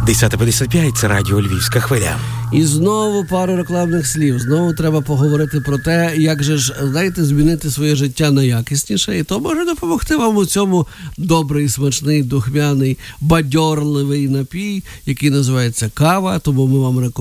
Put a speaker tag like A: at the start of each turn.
A: 10:55, це радіо Львівська хвиля.
B: І знову пару рекламних слів. Знову треба поговорити про те, як же ж, знаєте, змінити своє життя на якісніше. І то може допомогти вам у цьому добрий, смачний, духмяний, бадьорливий напій, який називається кава. Тому ми вам рекомендуємо